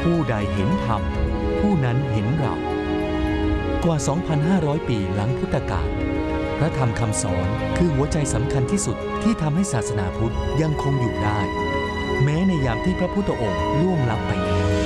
ผู้ใดเห็นธรรมผู้นั้นเห็นเรากว่า 2,500 ปีหลังพุทธกาลพระธรรมคำสอนคือหัวใจสำคัญที่สุดที่ทำให้ศาสนาพุทธยังคงอยู่ได้แม้ในยามที่พระพุทธองค์ล่วงลับไปแล้ว